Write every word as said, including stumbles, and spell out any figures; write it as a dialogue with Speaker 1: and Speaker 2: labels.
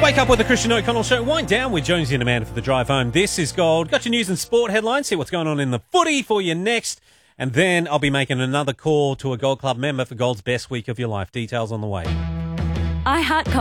Speaker 1: Wake up with the Christian O'Connell Show. Wind down with Jonesy and Amanda for the drive home. This is Gold. Got your news and sport headlines. See what's going on in the footy for you next. And then I'll be making another call to a Gold Club member for Gold's best week of your life. Details on the way.
Speaker 2: iHeart